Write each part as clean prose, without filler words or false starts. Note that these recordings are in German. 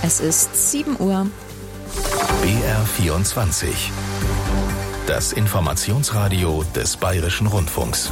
Es ist 7 Uhr. BR24. Das Informationsradio des Bayerischen Rundfunks.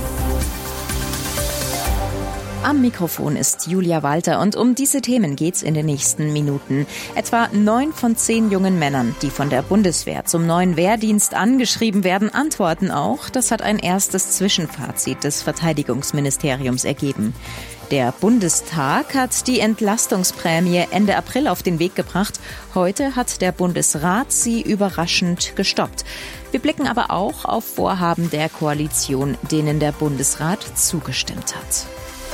Am Mikrofon ist Julia Walter und um diese Themen geht's in den nächsten Minuten. Etwa 9 von 10 jungen Männern, die von der Bundeswehr zum neuen Wehrdienst angeschrieben werden, antworten auch. Das hat ein erstes Zwischenfazit des Verteidigungsministeriums ergeben. Der Bundestag hat die Entlastungsprämie Ende April auf den Weg gebracht. Heute hat der Bundesrat sie überraschend gestoppt. Wir blicken aber auch auf Vorhaben der Koalition, denen der Bundesrat zugestimmt hat.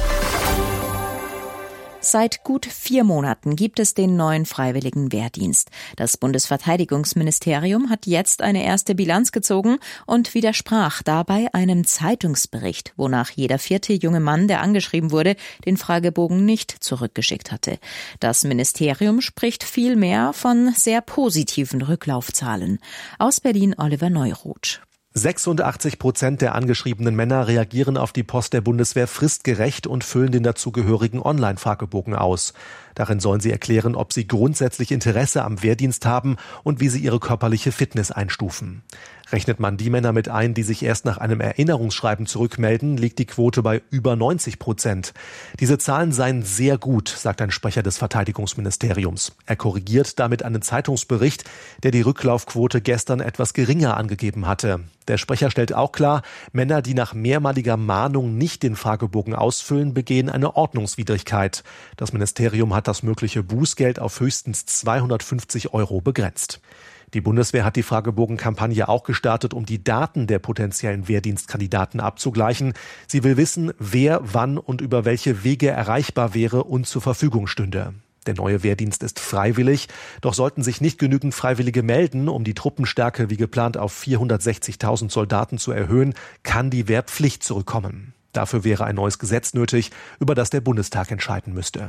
Seit gut 4 Monaten gibt es den neuen freiwilligen Wehrdienst. Das Bundesverteidigungsministerium hat jetzt eine erste Bilanz gezogen und widersprach dabei einem Zeitungsbericht, wonach jeder 4. junge Mann, der angeschrieben wurde, den Fragebogen nicht zurückgeschickt hatte. Das Ministerium spricht vielmehr von sehr positiven Rücklaufzahlen. Aus Berlin Oliver Neuroth. 86% der angeschriebenen Männer reagieren auf die Post der Bundeswehr fristgerecht und füllen den dazugehörigen Online-Fragebogen aus. Darin sollen sie erklären, ob sie grundsätzlich Interesse am Wehrdienst haben und wie sie ihre körperliche Fitness einstufen. Rechnet man die Männer mit ein, die sich erst nach einem Erinnerungsschreiben zurückmelden, liegt die Quote bei über 90%. Diese Zahlen seien sehr gut, sagt ein Sprecher des Verteidigungsministeriums. Er korrigiert damit einen Zeitungsbericht, der die Rücklaufquote gestern etwas geringer angegeben hatte. Der Sprecher stellt auch klar, Männer, die nach mehrmaliger Mahnung nicht den Fragebogen ausfüllen, begehen eine Ordnungswidrigkeit. Das Ministerium hat das mögliche Bußgeld auf höchstens 250 € begrenzt. Die Bundeswehr hat die Fragebogenkampagne auch gestartet, um die Daten der potenziellen Wehrdienstkandidaten abzugleichen. Sie will wissen, wer wann und über welche Wege erreichbar wäre und zur Verfügung stünde. Der neue Wehrdienst ist freiwillig, doch sollten sich nicht genügend Freiwillige melden, um die Truppenstärke wie geplant auf 460.000 Soldaten zu erhöhen, kann die Wehrpflicht zurückkommen. Dafür wäre ein neues Gesetz nötig, über das der Bundestag entscheiden müsste.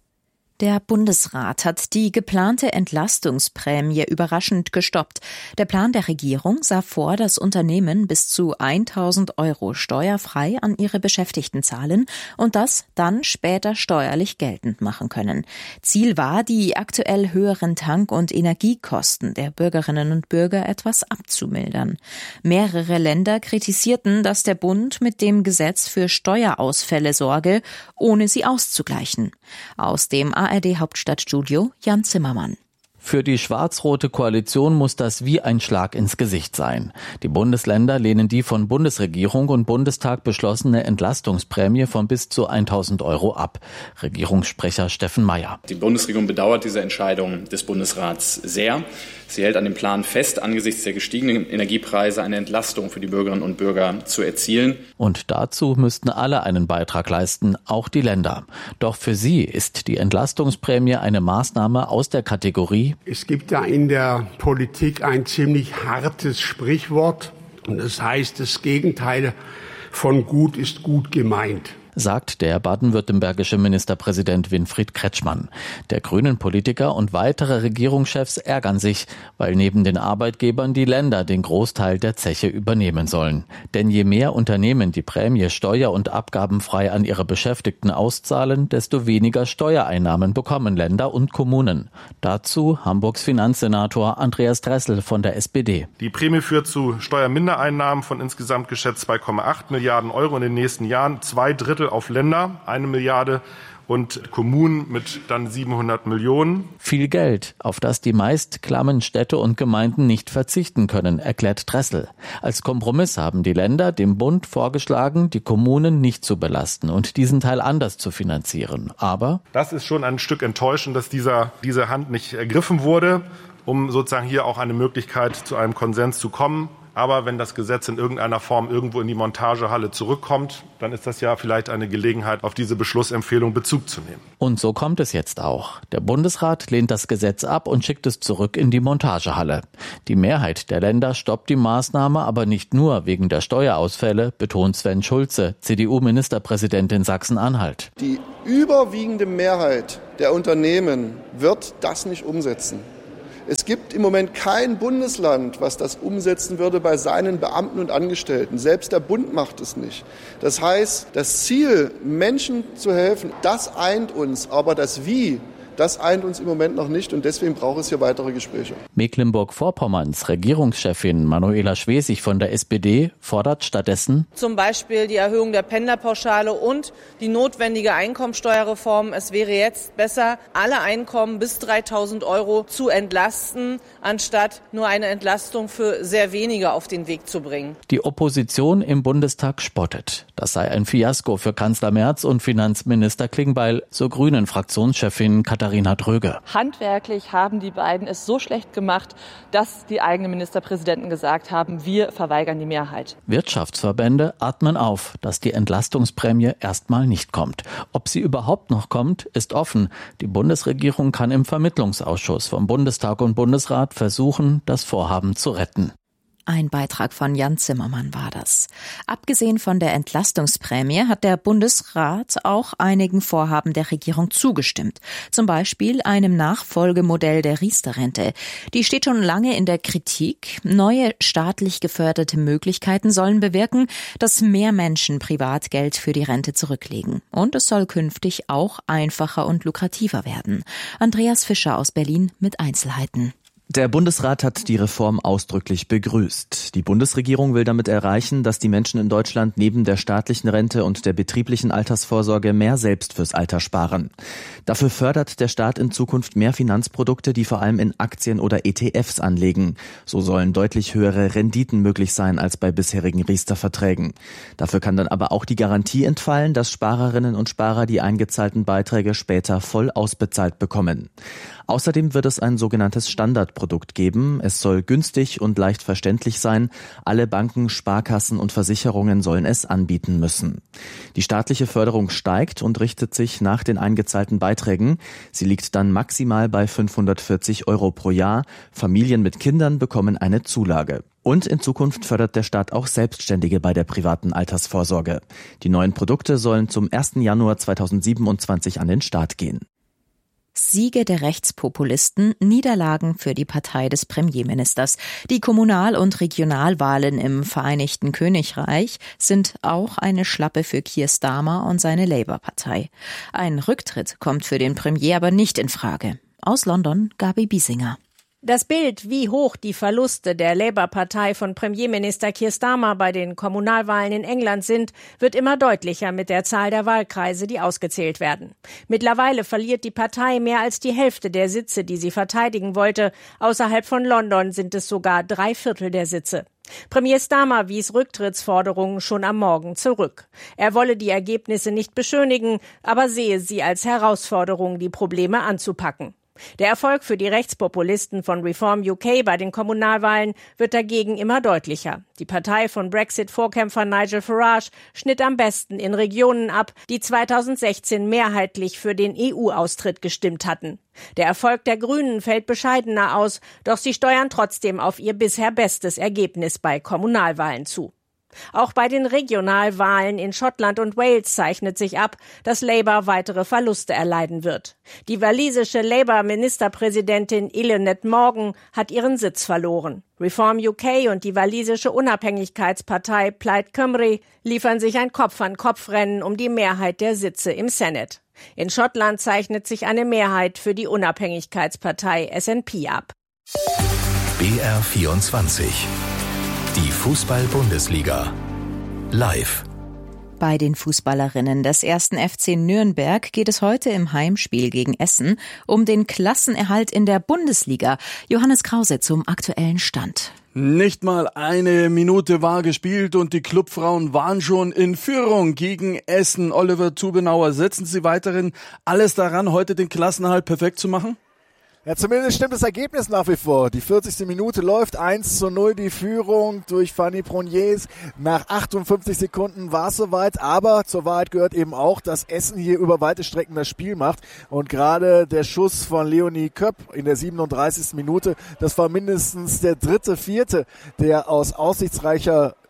Der Bundesrat hat die geplante Entlastungsprämie überraschend gestoppt. Der Plan der Regierung sah vor, dass Unternehmen bis zu 1.000 € steuerfrei an ihre Beschäftigten zahlen und das dann später steuerlich geltend machen können. Ziel war, die aktuell höheren Tank- und Energiekosten der Bürgerinnen und Bürger etwas abzumildern. Mehrere Länder kritisierten, dass der Bund mit dem Gesetz für Steuerausfälle sorge, ohne sie auszugleichen. Aus dem ARD-Hauptstadtstudio Jan Zimmermann. Für die schwarz-rote Koalition muss das wie ein Schlag ins Gesicht sein. Die Bundesländer lehnen die von Bundesregierung und Bundestag beschlossene Entlastungsprämie von bis zu 1.000 € ab. Regierungssprecher Steffen Mayer. Die Bundesregierung bedauert diese Entscheidung des Bundesrats sehr. Sie hält an dem Plan fest, angesichts der gestiegenen Energiepreise eine Entlastung für die Bürgerinnen und Bürger zu erzielen. Und dazu müssten alle einen Beitrag leisten, auch die Länder. Doch für sie ist die Entlastungsprämie eine Maßnahme aus der Kategorie: Es gibt ja in der Politik ein ziemlich hartes Sprichwort. Und das heißt, das Gegenteil von gut ist gut gemeint, sagt der baden-württembergische Ministerpräsident Winfried Kretschmann. Der Grünen-Politiker und weitere Regierungschefs ärgern sich, weil neben den Arbeitgebern die Länder den Großteil der Zeche übernehmen sollen. Denn je mehr Unternehmen die Prämie steuer- und abgabenfrei an ihre Beschäftigten auszahlen, desto weniger Steuereinnahmen bekommen Länder und Kommunen. Dazu Hamburgs Finanzsenator Andreas Dressel von der SPD. Die Prämie führt zu Steuermindereinnahmen von insgesamt geschätzt 2,8 Milliarden € in den nächsten Jahren, 2/3 auf Länder, 1 Milliarde und Kommunen mit dann 700 Millionen. Viel Geld, auf das die meist klammen Städte und Gemeinden nicht verzichten können, erklärt Dressel. Als Kompromiss haben die Länder dem Bund vorgeschlagen, die Kommunen nicht zu belasten und diesen Teil anders zu finanzieren. Aber das ist schon ein Stück enttäuschend, dass diese Hand nicht ergriffen wurde, um sozusagen hier auch eine Möglichkeit zu einem Konsens zu kommen. Aber wenn das Gesetz in irgendeiner Form irgendwo in die Montagehalle zurückkommt, dann ist das ja vielleicht eine Gelegenheit, auf diese Beschlussempfehlung Bezug zu nehmen. Und so kommt es jetzt auch. Der Bundesrat lehnt das Gesetz ab und schickt es zurück in die Montagehalle. Die Mehrheit der Länder stoppt die Maßnahme aber nicht nur wegen der Steuerausfälle, betont Sven Schulze, CDU-Ministerpräsident in Sachsen-Anhalt. Die überwiegende Mehrheit der Unternehmen wird das nicht umsetzen. Es gibt im Moment kein Bundesland, was das umsetzen würde bei seinen Beamten und Angestellten. Selbst der Bund macht es nicht. Das heißt, das Ziel, Menschen zu helfen, das eint uns. Aber das Wie, Das eint uns im Moment noch nicht und deswegen braucht es hier weitere Gespräche. Mecklenburg-Vorpommerns Regierungschefin Manuela Schwesig von der SPD fordert stattdessen zum Beispiel die Erhöhung der Pendlerpauschale und die notwendige Einkommensteuerreform. Es wäre jetzt besser, alle Einkommen bis 3.000 € zu entlasten, anstatt nur eine Entlastung für sehr wenige auf den Weg zu bringen. Die Opposition im Bundestag spottet. Das sei ein Fiasko für Kanzler Merz und Finanzminister Klingbeil, so Grünen-Fraktionschefin Katharina Dröge. Handwerklich haben die beiden es so schlecht gemacht, dass die eigenen Ministerpräsidenten gesagt haben, wir verweigern die Mehrheit. Wirtschaftsverbände atmen auf, dass die Entlastungsprämie erstmal nicht kommt. Ob sie überhaupt noch kommt, ist offen. Die Bundesregierung kann im Vermittlungsausschuss vom Bundestag und Bundesrat versuchen, das Vorhaben zu retten. Ein Beitrag von Jan Zimmermann war das. Abgesehen von der Entlastungsprämie hat der Bundesrat auch einigen Vorhaben der Regierung zugestimmt. Zum Beispiel einem Nachfolgemodell der Riester-Rente. Die steht schon lange in der Kritik. Neue staatlich geförderte Möglichkeiten sollen bewirken, dass mehr Menschen Privatgeld für die Rente zurücklegen. Und es soll künftig auch einfacher und lukrativer werden. Andreas Fischer aus Berlin mit Einzelheiten. Der Bundesrat hat die Reform ausdrücklich begrüßt. Die Bundesregierung will damit erreichen, dass die Menschen in Deutschland neben der staatlichen Rente und der betrieblichen Altersvorsorge mehr selbst fürs Alter sparen. Dafür fördert der Staat in Zukunft mehr Finanzprodukte, die vor allem in Aktien oder ETFs anlegen. So sollen deutlich höhere Renditen möglich sein als bei bisherigen Riester-Verträgen. Dafür kann dann aber auch die Garantie entfallen, dass Sparerinnen und Sparer die eingezahlten Beiträge später voll ausbezahlt bekommen. Außerdem wird es ein sogenanntes Standardprodukt geben. Es soll günstig und leicht verständlich sein. Alle Banken, Sparkassen und Versicherungen sollen es anbieten müssen. Die staatliche Förderung steigt und richtet sich nach den eingezahlten Beiträgen. Sie liegt dann maximal bei 540 € pro Jahr. Familien mit Kindern bekommen eine Zulage. Und in Zukunft fördert der Staat auch Selbstständige bei der privaten Altersvorsorge. Die neuen Produkte sollen zum 1. Januar 2027 an den Start gehen. Siege der Rechtspopulisten, Niederlagen für die Partei des Premierministers. Die Kommunal- und Regionalwahlen im Vereinigten Königreich sind auch eine Schlappe für Keir Starmer und seine Labour-Partei. Ein Rücktritt kommt für den Premier aber nicht in Frage. Aus London, Gabi Biesinger. Das Bild, wie hoch die Verluste der Labour-Partei von Premierminister Keir Starmer bei den Kommunalwahlen in England sind, wird immer deutlicher mit der Zahl der Wahlkreise, die ausgezählt werden. Mittlerweile verliert die Partei mehr als die Hälfte der Sitze, die sie verteidigen wollte. Außerhalb von London sind es sogar 3/4 der Sitze. Premier Starmer wies Rücktrittsforderungen schon am Morgen zurück. Er wolle die Ergebnisse nicht beschönigen, aber sehe sie als Herausforderung, die Probleme anzupacken. Der Erfolg für die Rechtspopulisten von Reform UK bei den Kommunalwahlen wird dagegen immer deutlicher. Die Partei von Brexit-Vorkämpfer Nigel Farage schnitt am besten in Regionen ab, die 2016 mehrheitlich für den EU-Austritt gestimmt hatten. Der Erfolg der Grünen fällt bescheidener aus, doch sie steuern trotzdem auf ihr bisher bestes Ergebnis bei Kommunalwahlen zu. Auch bei den Regionalwahlen in Schottland und Wales zeichnet sich ab, dass Labour weitere Verluste erleiden wird. Die walisische Labour-Ministerpräsidentin Eluned Morgan hat ihren Sitz verloren. Reform UK und die walisische Unabhängigkeitspartei Plaid Cymru liefern sich ein Kopf-an-Kopf-Rennen um die Mehrheit der Sitze im Senate. In Schottland zeichnet sich eine Mehrheit für die Unabhängigkeitspartei SNP ab. BR24 Die Fußball-Bundesliga live. Bei den Fußballerinnen des 1. FC Nürnberg geht es heute im Heimspiel gegen Essen um den Klassenerhalt in der Bundesliga. Johannes Krause zum aktuellen Stand. Nicht mal eine Minute war gespielt und die Clubfrauen waren schon in Führung gegen Essen. Oliver Zubenauer, setzen Sie weiterhin alles daran, heute den Klassenerhalt perfekt zu machen? Ja, zumindest stimmt das Ergebnis nach wie vor. Die 40. Minute läuft 1:0 die Führung durch Fanny Proniers. Nach 58 Sekunden war es soweit, aber zur Wahrheit gehört eben auch, dass Essen hier über weite Strecken das Spiel macht. Und gerade der Schuss von Leonie Köpp in der 37. Minute, das war mindestens der dritte, vierte, der aus aussichtsreicher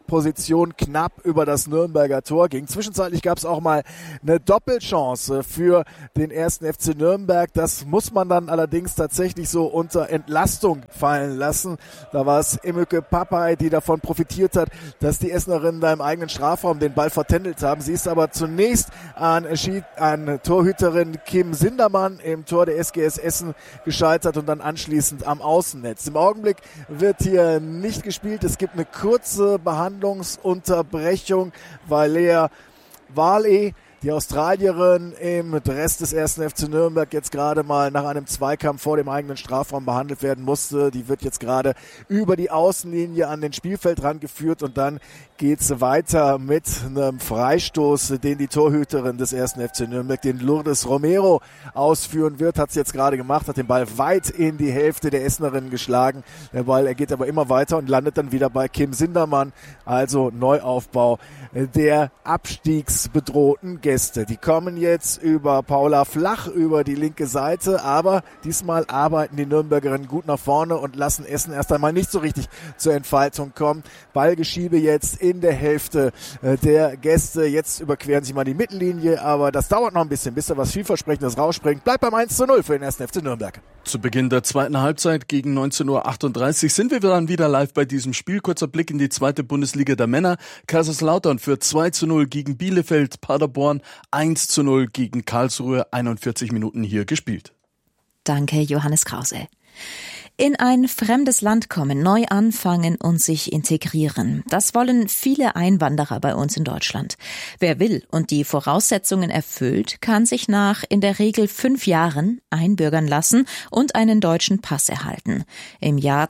Position knapp über das Nürnberger Tor ging. Zwischenzeitlich gab es auch mal eine Doppelchance für den 1. FC Nürnberg. Das muss man dann allerdings tatsächlich so unter Entlastung fallen lassen. Da war es Emeke Papay, die davon profitiert hat, dass die Essenerinnen da im eigenen Strafraum den Ball vertändelt haben. Sie ist aber zunächst an Torhüterin Kim Sindermann im Tor der SGS Essen gescheitert und dann anschließend am Außennetz. Im Augenblick wird hier nicht gespielt. Es gibt eine kurze Behandlungsunterbrechung, weil Lea Wale, die Australierin, im Dress des 1. FC Nürnberg jetzt gerade mal nach einem Zweikampf vor dem eigenen Strafraum behandelt werden musste. Die wird jetzt gerade über die Außenlinie an den Spielfeldrand geführt und dann geht's weiter mit einem Freistoß, den die Torhüterin des 1. FC Nürnberg, den Lourdes Romero, ausführen wird. Hat sie jetzt gerade gemacht, hat den Ball weit in die Hälfte der Essenerinnen geschlagen. Der Ball, er geht aber immer weiter und landet dann wieder bei Kim Sindermann. Also Neuaufbau der abstiegsbedrohten Gäste. Die kommen jetzt über Paula Flach über die linke Seite, aber diesmal arbeiten die Nürnbergerinnen gut nach vorne und lassen Essen erst einmal nicht so richtig zur Entfaltung kommen. Ballgeschiebe jetzt in der Hälfte der Gäste. Jetzt überqueren sie mal die Mittellinie, aber das dauert noch ein bisschen, bis da was vielversprechendes rausspringt. Bleibt beim 1:0 für den 1. FC Nürnberg. Zu Beginn der zweiten Halbzeit gegen 19:38 Uhr sind wir dann wieder live bei diesem Spiel. Kurzer Blick in die zweite Bundesliga der Männer. Kaiserslautern führt 2:0 gegen Bielefeld, Paderborn 1:0 gegen Karlsruhe, 41 Minuten hier gespielt. Danke, Johannes Krause. In ein fremdes Land kommen, neu anfangen und sich integrieren. Das wollen viele Einwanderer bei uns in Deutschland. Wer will und die Voraussetzungen erfüllt, kann sich nach in der Regel 5 Jahren einbürgern lassen und einen deutschen Pass erhalten. Im Jahr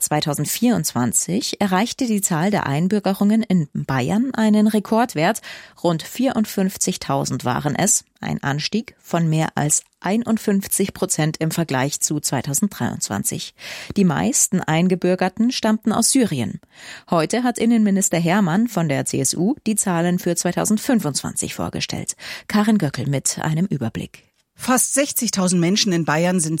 2024 erreichte die Zahl der Einbürgerungen in Bayern einen Rekordwert. Rund 54.000 waren es, ein Anstieg von mehr als 51% im Vergleich zu 2023. Die meisten Eingebürgerten stammten aus Syrien. Heute hat Innenminister Hermann von der CSU die Zahlen für 2025 vorgestellt. Karin Göckel mit einem Überblick. Fast 60.000 Menschen in Bayern sind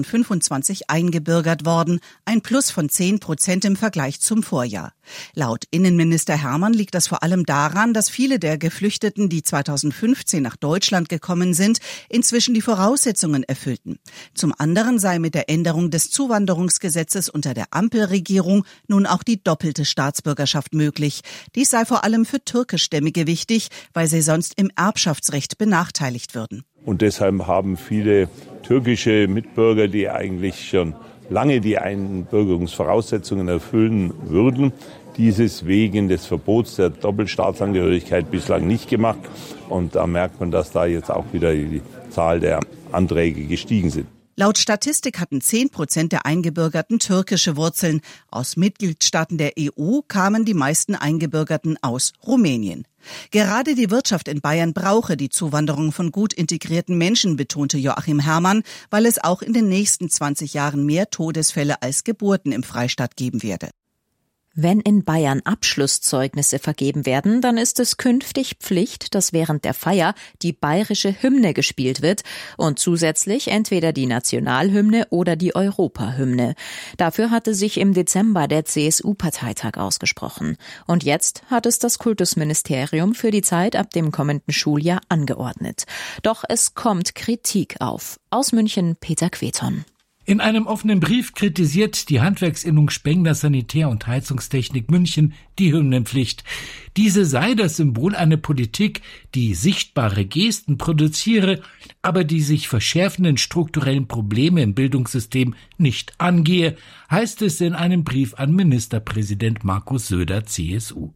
2025 eingebürgert worden, ein Plus von 10% im Vergleich zum Vorjahr. Laut Innenminister Hermann liegt das vor allem daran, dass viele der Geflüchteten, die 2015 nach Deutschland gekommen sind, inzwischen die Voraussetzungen erfüllten. Zum anderen sei mit der Änderung des Zuwanderungsgesetzes unter der Ampelregierung nun auch die doppelte Staatsbürgerschaft möglich. Dies sei vor allem für Türkischstämmige wichtig, weil sie sonst im Erbschaftsrecht benachteiligt würden. Und deshalb haben viele türkische Mitbürger, die eigentlich schon lange die Einbürgerungsvoraussetzungen erfüllen würden, dieses wegen des Verbots der Doppelstaatsangehörigkeit bislang nicht gemacht. Und da merkt man, dass da jetzt auch wieder die Zahl der Anträge gestiegen sind. Laut Statistik hatten 10% der Eingebürgerten türkische Wurzeln. Aus Mitgliedstaaten der EU kamen die meisten Eingebürgerten aus Rumänien. Gerade die Wirtschaft in Bayern brauche die Zuwanderung von gut integrierten Menschen, betonte Joachim Herrmann, weil es auch in den nächsten 20 Jahren mehr Todesfälle als Geburten im Freistaat geben werde. Wenn in Bayern Abschlusszeugnisse vergeben werden, dann ist es künftig Pflicht, dass während der Feier die bayerische Hymne gespielt wird und zusätzlich entweder die Nationalhymne oder die Europahymne. Dafür hatte sich im Dezember der CSU-Parteitag ausgesprochen. Und jetzt hat es das Kultusministerium für die Zeit ab dem kommenden Schuljahr angeordnet. Doch es kommt Kritik auf. Aus München Peter Queton. In einem offenen Brief kritisiert die Handwerksinnung Spengler Sanitär- und Heizungstechnik München die Hymnenpflicht. Diese sei das Symbol einer Politik, die sichtbare Gesten produziere, aber die sich verschärfenden strukturellen Probleme im Bildungssystem nicht angehe, heißt es in einem Brief an Ministerpräsident Markus Söder, CSU.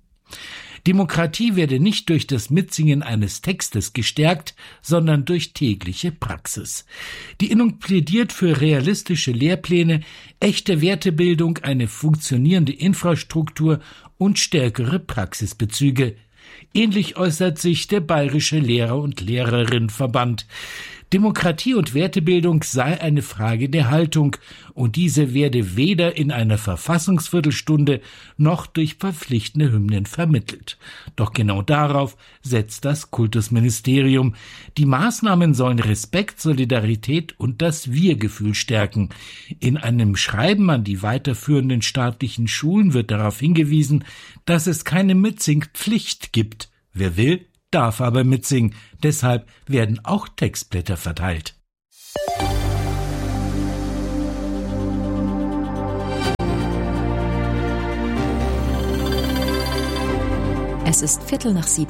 Demokratie werde nicht durch das Mitsingen eines Textes gestärkt, sondern durch tägliche Praxis. Die Innung plädiert für realistische Lehrpläne, echte Wertebildung, eine funktionierende Infrastruktur und stärkere Praxisbezüge. Ähnlich äußert sich der Bayerische Lehrer- und Lehrerinnenverband. Demokratie und Wertebildung sei eine Frage der Haltung und diese werde weder in einer Verfassungsviertelstunde noch durch verpflichtende Hymnen vermittelt. Doch genau darauf setzt das Kultusministerium. Die Maßnahmen sollen Respekt, Solidarität und das Wir-Gefühl stärken. In einem Schreiben an die weiterführenden staatlichen Schulen wird darauf hingewiesen, dass es keine Mitsingpflicht gibt. Wer will, darf aber mitsingen. Deshalb werden auch Textblätter verteilt. Es ist 6:15.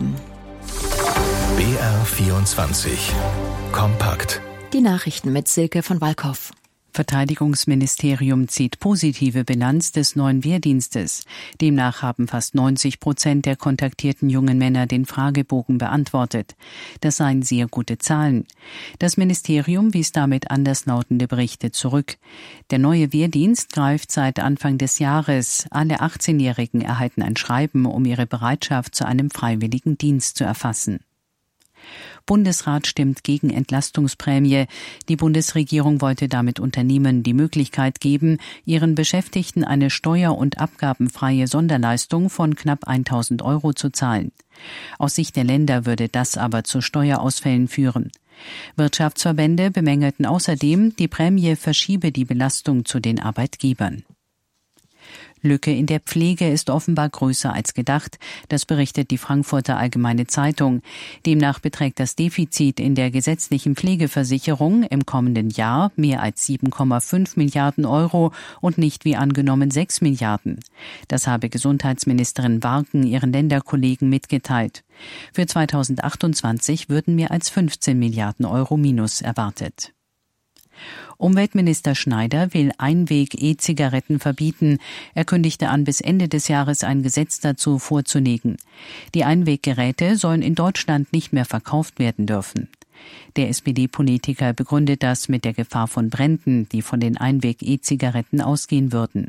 BR24 Kompakt. Die Nachrichten mit Silke von Walkow. Verteidigungsministerium zieht positive Bilanz des neuen Wehrdienstes. Demnach haben fast 90% der kontaktierten jungen Männer den Fragebogen beantwortet. Das seien sehr gute Zahlen. Das Ministerium wies damit anderslautende Berichte zurück. Der neue Wehrdienst greift seit Anfang des Jahres. Alle 18-Jährigen erhalten ein Schreiben, um ihre Bereitschaft zu einem freiwilligen Dienst zu erfassen. Bundesrat stimmt gegen Entlastungsprämie. Die Bundesregierung wollte damit Unternehmen die Möglichkeit geben, ihren Beschäftigten eine steuer- und abgabenfreie Sonderleistung von knapp 1.000 € zu zahlen. Aus Sicht der Länder würde das aber zu Steuerausfällen führen. Wirtschaftsverbände bemängelten außerdem, die Prämie verschiebe die Belastung zu den Arbeitgebern. Lücke in der Pflege ist offenbar größer als gedacht. Das berichtet die Frankfurter Allgemeine Zeitung. Demnach beträgt das Defizit in der gesetzlichen Pflegeversicherung im kommenden Jahr mehr als 7,5 Milliarden € und nicht wie angenommen 6 Milliarden. Das habe Gesundheitsministerin Warken ihren Länderkollegen mitgeteilt. Für 2028 würden mehr als 15 Milliarden € Minus erwartet. Umweltminister Schneider will Einweg-E-Zigaretten verbieten. Er kündigte an, bis Ende des Jahres ein Gesetz dazu vorzulegen. Die Einweggeräte sollen in Deutschland nicht mehr verkauft werden dürfen. Der SPD-Politiker begründet das mit der Gefahr von Bränden, die von den Einweg-E-Zigaretten ausgehen würden.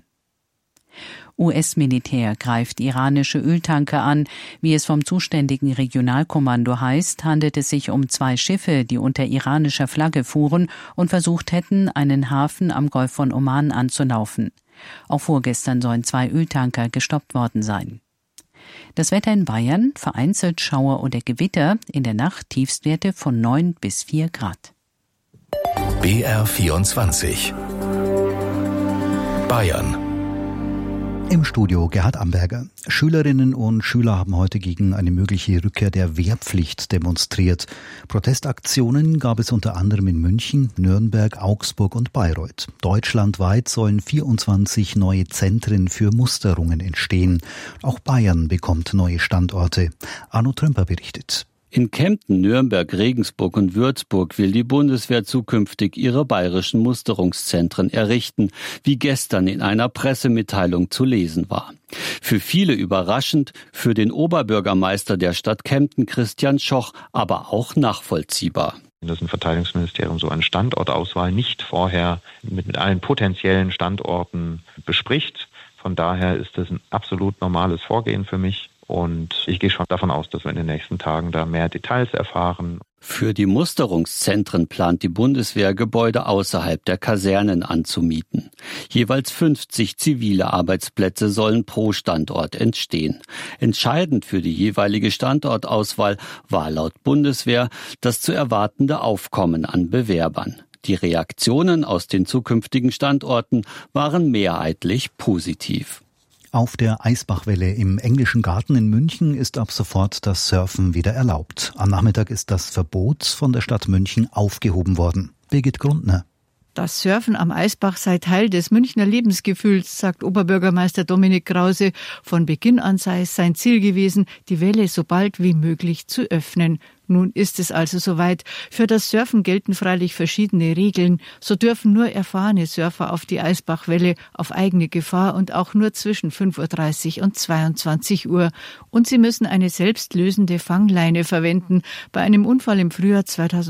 US-Militär greift iranische Öltanker an. Wie es vom zuständigen Regionalkommando heißt, handelt es sich um 2 Schiffe, die unter iranischer Flagge fuhren und versucht hätten, einen Hafen am Golf von Oman anzulaufen. Auch vorgestern sollen 2 Öltanker gestoppt worden sein. Das Wetter in Bayern, vereinzelt Schauer oder Gewitter, in der Nacht Tiefstwerte von 9 bis 4 Grad. BR24 Bayern. Im Studio Gerhard Amberger. Schülerinnen und Schüler haben heute gegen eine mögliche Rückkehr der Wehrpflicht demonstriert. Protestaktionen gab es unter anderem in München, Nürnberg, Augsburg und Bayreuth. Deutschlandweit sollen 24 neue Zentren für Musterungen entstehen. Auch Bayern bekommt neue Standorte. Arno Trümper berichtet. In Kempten, Nürnberg, Regensburg und Würzburg will die Bundeswehr zukünftig ihre bayerischen Musterungszentren errichten, wie gestern in einer Pressemitteilung zu lesen war. Für viele überraschend, für den Oberbürgermeister der Stadt Kempten, Christian Schoch, aber auch nachvollziehbar. Dass ein Verteidigungsministerium so eine Standortauswahl nicht vorher mit allen potenziellen Standorten bespricht. Von daher ist das ein absolut normales Vorgehen für mich. Und ich gehe schon davon aus, dass wir in den nächsten Tagen da mehr Details erfahren. Für die Musterungszentren plant die Bundeswehr, Gebäude außerhalb der Kasernen anzumieten. Jeweils 50 zivile Arbeitsplätze sollen pro Standort entstehen. Entscheidend für die jeweilige Standortauswahl war laut Bundeswehr das zu erwartende Aufkommen an Bewerbern. Die Reaktionen aus den zukünftigen Standorten waren mehrheitlich positiv. Auf der Eisbachwelle im Englischen Garten in München ist ab sofort das Surfen wieder erlaubt. Am Nachmittag ist das Verbot von der Stadt München aufgehoben worden. Birgit Grundner. Das Surfen am Eisbach sei Teil des Münchner Lebensgefühls, sagt Oberbürgermeister Dominik Krause. Von Beginn an sei es sein Ziel gewesen, die Welle so bald wie möglich zu öffnen. Nun ist es also soweit. Für das Surfen gelten freilich verschiedene Regeln. So dürfen nur erfahrene Surfer auf die Eisbachwelle auf eigene Gefahr und auch nur zwischen 5:30 Uhr und 22 Uhr. Und sie müssen eine selbstlösende Fangleine verwenden. Bei einem Unfall im Frühjahr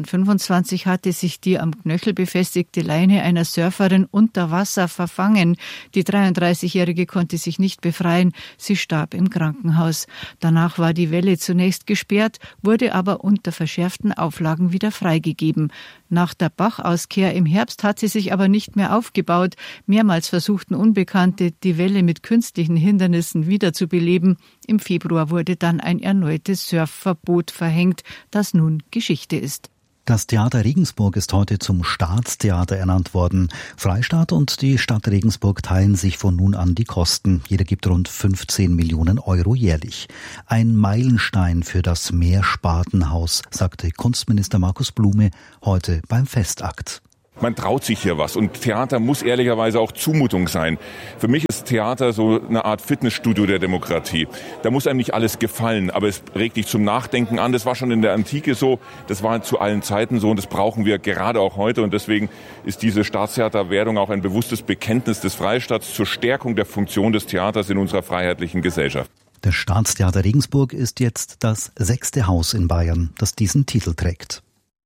2025 hatte sich die am Knöchel befestigte Leine einer Surferin unter Wasser verfangen. Die 33-Jährige konnte sich nicht befreien. Sie starb im Krankenhaus. Danach war die Welle zunächst gesperrt, wurde aber unter verschärften Auflagen wieder freigegeben. Nach der Bach-Auskehr im Herbst hat sie sich aber nicht mehr aufgebaut. Mehrmals versuchten Unbekannte, die Welle mit künstlichen Hindernissen wiederzubeleben. Im Februar wurde dann ein erneutes Surfverbot verhängt, das nun Geschichte ist. Das Theater Regensburg ist heute zum Staatstheater ernannt worden. Freistaat und die Stadt Regensburg teilen sich von nun an die Kosten. Jeder gibt rund 15 Millionen Euro jährlich. Ein Meilenstein für das Mehrspartenhaus, sagte Kunstminister Markus Blume heute beim Festakt. Man traut sich hier was und Theater muss ehrlicherweise auch Zumutung sein. Für mich ist Theater so eine Art Fitnessstudio der Demokratie. Da muss einem nicht alles gefallen, aber es regt dich zum Nachdenken an. Das war schon in der Antike so, das war zu allen Zeiten so und das brauchen wir gerade auch heute. Und deswegen ist diese Staatstheaterwerdung auch ein bewusstes Bekenntnis des Freistaats zur Stärkung der Funktion des Theaters in unserer freiheitlichen Gesellschaft. Das Staatstheater Regensburg ist jetzt das 6. Haus in Bayern, das diesen Titel trägt.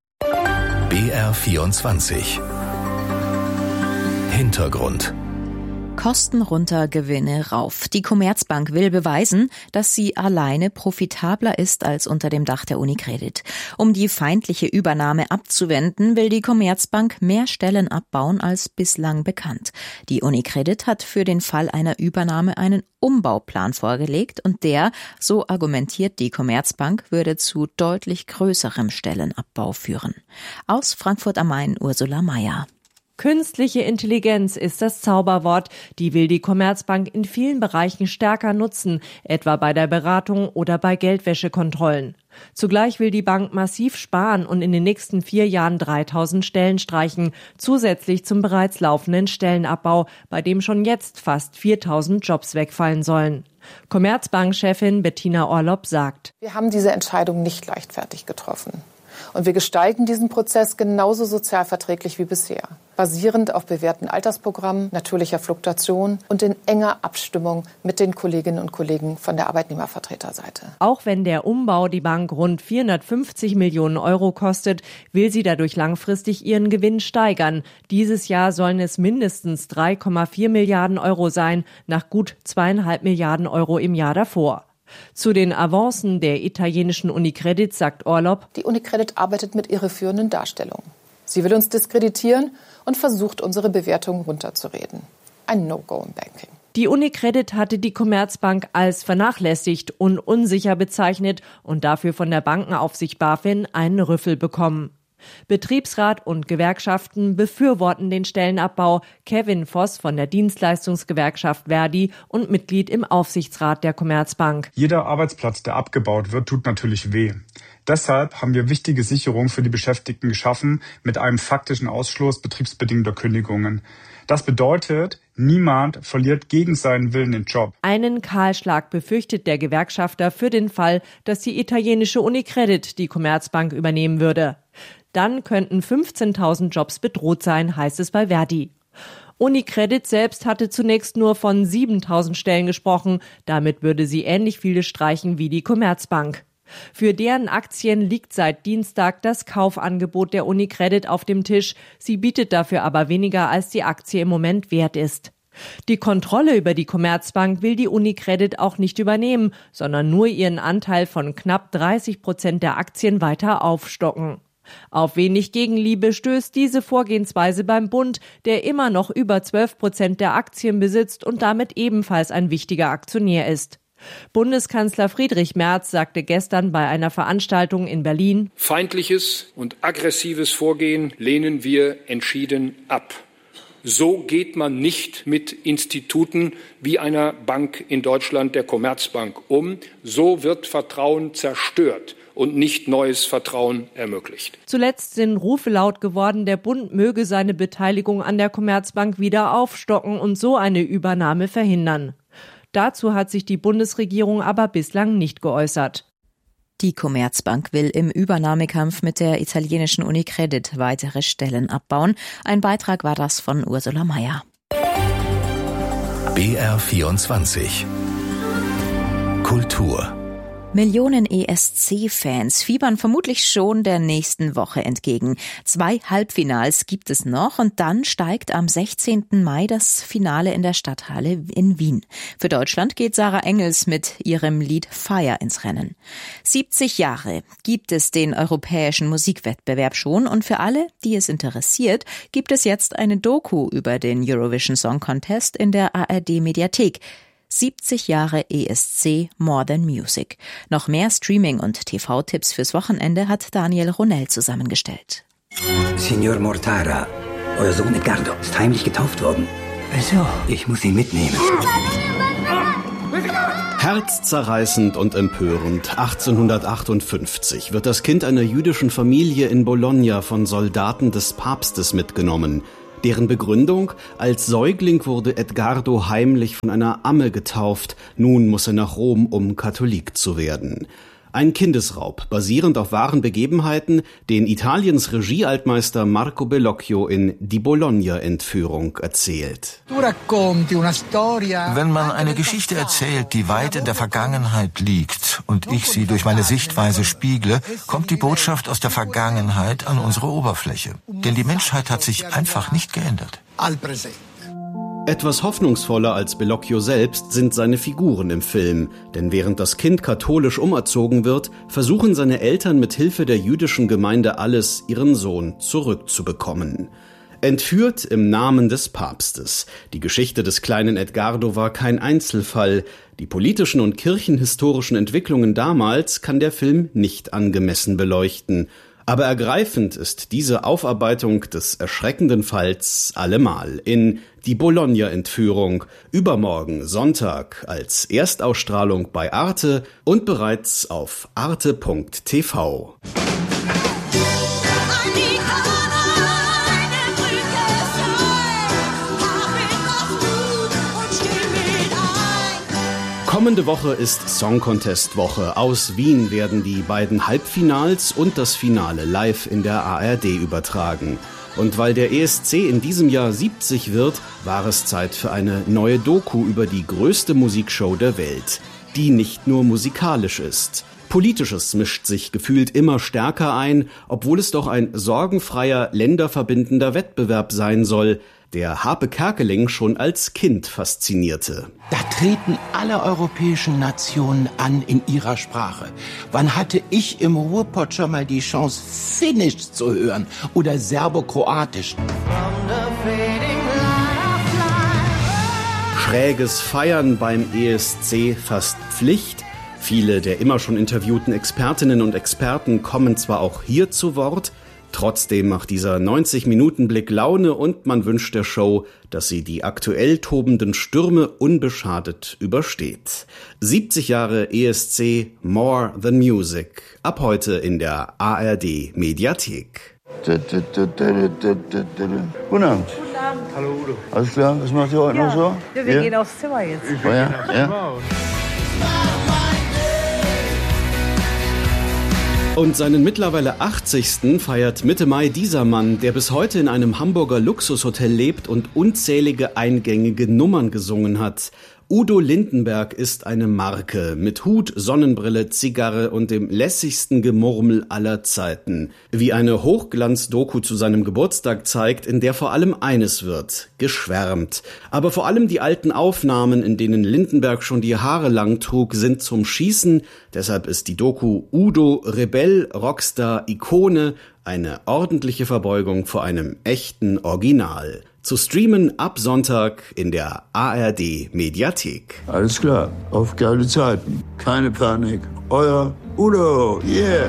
BR24 Hintergrund. Kosten runter, Gewinne rauf. Die Commerzbank will beweisen, dass sie alleine profitabler ist als unter dem Dach der UniCredit. Um die feindliche Übernahme abzuwenden, will die Commerzbank mehr Stellen abbauen als bislang bekannt. Die UniCredit hat für den Fall einer Übernahme einen Umbauplan vorgelegt und der, so argumentiert die Commerzbank, würde zu deutlich größerem Stellenabbau führen. Aus Frankfurt am Main, Ursula Mayer. Künstliche Intelligenz ist das Zauberwort. Die will die Commerzbank in vielen Bereichen stärker nutzen, etwa bei der Beratung oder bei Geldwäschekontrollen. Zugleich will die Bank massiv sparen und in den nächsten 4 Jahren 3000 Stellen streichen, zusätzlich zum bereits laufenden Stellenabbau, bei dem schon jetzt fast 4000 Jobs wegfallen sollen. Commerzbank-Chefin Bettina Orlopp sagt: Wir haben diese Entscheidung nicht leichtfertig getroffen. Und wir gestalten diesen Prozess genauso sozialverträglich wie bisher, basierend auf bewährten Altersprogrammen, natürlicher Fluktuation und in enger Abstimmung mit den Kolleginnen und Kollegen von der Arbeitnehmervertreterseite. Auch wenn der Umbau die Bank rund 450 Millionen Euro kostet, will sie dadurch langfristig ihren Gewinn steigern. Dieses Jahr sollen es mindestens 3,4 Milliarden Euro sein, nach gut 2,5 Milliarden Euro im Jahr davor. Zu den Avancen der italienischen UniCredit sagt Orlopp: Die UniCredit arbeitet mit irreführenden Darstellungen. Sie will uns diskreditieren und versucht, unsere Bewertungen runterzureden. Ein No-Go im Banking. Die UniCredit hatte die Commerzbank als vernachlässigt und unsicher bezeichnet und dafür von der Bankenaufsicht BaFin einen Rüffel bekommen. Betriebsrat und Gewerkschaften befürworten den Stellenabbau. Kevin Voss von der Dienstleistungsgewerkschaft Verdi und Mitglied im Aufsichtsrat der Commerzbank. Jeder Arbeitsplatz, der abgebaut wird, tut natürlich weh. Deshalb haben wir wichtige Sicherungen für die Beschäftigten geschaffen mit einem faktischen Ausschluss betriebsbedingter Kündigungen. Das bedeutet, niemand verliert gegen seinen Willen den Job. Einen Kahlschlag befürchtet der Gewerkschafter für den Fall, dass die italienische UniCredit die Commerzbank übernehmen würde. Dann könnten 15.000 Jobs bedroht sein, heißt es bei Verdi. UniCredit selbst hatte zunächst nur von 7.000 Stellen gesprochen. Damit würde sie ähnlich viele streichen wie die Commerzbank. Für deren Aktien liegt seit Dienstag das Kaufangebot der UniCredit auf dem Tisch. Sie bietet dafür aber weniger, als die Aktie im Moment wert ist. Die Kontrolle über die Commerzbank will die UniCredit auch nicht übernehmen, sondern nur ihren Anteil von knapp 30% der Aktien weiter aufstocken. Auf wenig Gegenliebe stößt diese Vorgehensweise beim Bund, der immer noch über 12% der Aktien besitzt und damit ebenfalls ein wichtiger Aktionär ist. Bundeskanzler Friedrich Merz sagte gestern bei einer Veranstaltung in Berlin: Feindliches und aggressives Vorgehen lehnen wir entschieden ab. So geht man nicht mit Instituten wie einer Bank in Deutschland, der Commerzbank, um. So wird Vertrauen zerstört und nicht neues Vertrauen ermöglicht. Zuletzt sind Rufe laut geworden, der Bund möge seine Beteiligung an der Commerzbank wieder aufstocken und so eine Übernahme verhindern. Dazu hat sich die Bundesregierung aber bislang nicht geäußert. Die Commerzbank will im Übernahmekampf mit der italienischen UniCredit weitere Stellen abbauen. Ein Beitrag war das von Ursula Mayer. BR24 Kultur. Millionen ESC-Fans fiebern vermutlich schon der nächsten Woche entgegen. 2 Halbfinals gibt es noch und dann steigt am 16. Mai das Finale in der Stadthalle in Wien. Für Deutschland geht Sarah Engels mit ihrem Lied Fire ins Rennen. 70 Jahre gibt es den europäischen Musikwettbewerb schon und für alle, die es interessiert, gibt es jetzt eine Doku über den Eurovision Song Contest in der ARD-Mediathek. 70 Jahre ESC More Than Music. Noch mehr Streaming- und TV-Tipps fürs Wochenende hat Daniel Ronell zusammengestellt. Signor Mortara, euer Sohn Edgardo ist heimlich getauft worden. Wieso? Ich muss ihn mitnehmen. Herzzerreißend und empörend. 1858 wird das Kind einer jüdischen Familie in Bologna von Soldaten des Papstes mitgenommen. Deren Begründung: als Säugling wurde Edgardo heimlich von einer Amme getauft. Nun muss er nach Rom, um Katholik zu werden. Ein Kindesraub, basierend auf wahren Begebenheiten, den Italiens Regiealtmeister Marco Bellocchio in Die Bologna-Entführung erzählt. Wenn man eine Geschichte erzählt, die weit in der Vergangenheit liegt und ich sie durch meine Sichtweise spiegle, kommt die Botschaft aus der Vergangenheit an unsere Oberfläche. Denn die Menschheit hat sich einfach nicht geändert. Etwas hoffnungsvoller als Bellocchio selbst sind seine Figuren im Film. Denn während das Kind katholisch umerzogen wird, versuchen seine Eltern mit Hilfe der jüdischen Gemeinde alles, ihren Sohn zurückzubekommen. Entführt im Namen des Papstes. Die Geschichte des kleinen Edgardo war kein Einzelfall. Die politischen und kirchenhistorischen Entwicklungen damals kann der Film nicht angemessen beleuchten. Aber ergreifend ist diese Aufarbeitung des erschreckenden Falls allemal in Die Bologna-Entführung, übermorgen Sonntag als Erstausstrahlung bei Arte und bereits auf arte.tv. Kommende Woche ist Song Contest Woche. Aus Wien werden die beiden Halbfinals und das Finale live in der ARD übertragen. Und weil der ESC in diesem Jahr 70 wird, war es Zeit für eine neue Doku über die größte Musikshow der Welt, die nicht nur musikalisch ist. Politisches mischt sich gefühlt immer stärker ein, obwohl es doch ein sorgenfreier, länderverbindender Wettbewerb sein soll, der Harpe Kerkeling schon als Kind faszinierte. Da treten alle europäischen Nationen an in ihrer Sprache. Wann hatte ich im Ruhrpott schon mal die Chance, Finnisch zu hören oder Serbokroatisch? Schräges Feiern beim ESC fast Pflicht. Viele der immer schon interviewten Expertinnen und Experten kommen zwar auch hier zu Wort, trotzdem macht dieser 90-Minuten-Blick Laune und man wünscht der Show, dass sie die aktuell tobenden Stürme unbeschadet übersteht. 70 Jahre ESC More Than Music. Ab heute in der ARD Mediathek. Guten Abend. Hallo Udo. Alles klar, was macht ihr heute noch so? Ja, wir gehen aufs Zimmer jetzt. Ja. Und seinen mittlerweile 80. feiert Mitte Mai dieser Mann, der bis heute in einem Hamburger Luxushotel lebt und unzählige eingängige Nummern gesungen hat. Udo Lindenberg ist eine Marke mit Hut, Sonnenbrille, Zigarre und dem lässigsten Gemurmel aller Zeiten. Wie eine Hochglanz-Doku zu seinem Geburtstag zeigt, in der vor allem eines wird: geschwärmt. Aber vor allem die alten Aufnahmen, in denen Lindenberg schon die Haare lang trug, sind zum Schießen. Deshalb ist die Doku Udo Rebell, Rockstar, Ikone eine ordentliche Verbeugung vor einem echten Original. Zu streamen ab Sonntag in der ARD Mediathek. Alles klar, auf geile Zeiten. Keine Panik. Euer Udo, yeah!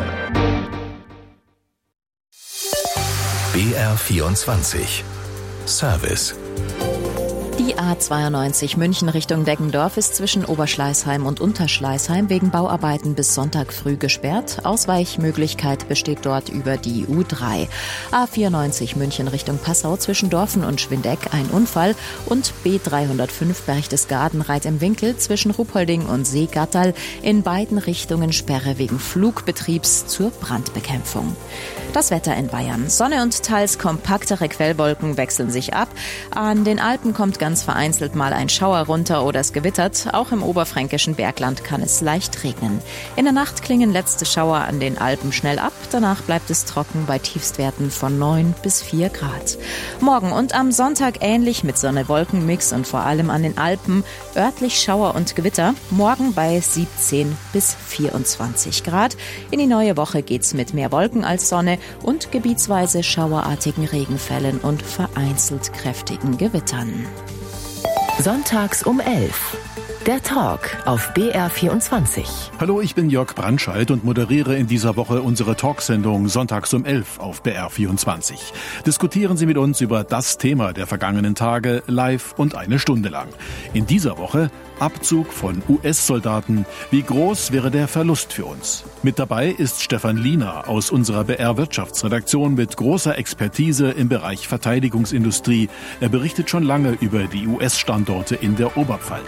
BR24 Service. Die A92 München Richtung Deggendorf ist zwischen Oberschleißheim und Unterschleißheim wegen Bauarbeiten bis Sonntag früh gesperrt. Ausweichmöglichkeit besteht dort über die U3. A94 München Richtung Passau zwischen Dorfen und Schwindeck ein Unfall und B305 Berchtesgaden-Reit im Winkel zwischen Ruhpolding und Seegatterl in beiden Richtungen Sperre wegen Flugbetriebs zur Brandbekämpfung. Das Wetter in Bayern. Sonne und teils kompaktere Quellwolken wechseln sich ab. An den Alpen kommt ganz vereinzelt mal ein Schauer runter oder es gewittert. Auch im oberfränkischen Bergland kann es leicht regnen. In der Nacht klingen letzte Schauer an den Alpen schnell ab. Danach bleibt es trocken bei Tiefstwerten von 9 bis 4 Grad. Morgen und am Sonntag ähnlich mit Sonne-Wolken-Mix und vor allem an den Alpen örtlich Schauer und Gewitter. Morgen bei 17 bis 24 Grad. In die neue Woche geht's mit mehr Wolken als Sonne und gebietsweise schauerartigen Regenfällen und vereinzelt kräftigen Gewittern. Sonntags um 11. Der Talk auf BR24. Hallo, ich bin Jörg Brandscheid und moderiere in dieser Woche unsere Talksendung Sonntags um 11 auf BR24. Diskutieren Sie mit uns über das Thema der vergangenen Tage live und eine Stunde lang. In dieser Woche Abzug von US-Soldaten. Wie groß wäre der Verlust für uns? Mit dabei ist Stefan Liener aus unserer BR-Wirtschaftsredaktion mit großer Expertise im Bereich Verteidigungsindustrie. Er berichtet schon lange über die US-Standorte in der Oberpfalz.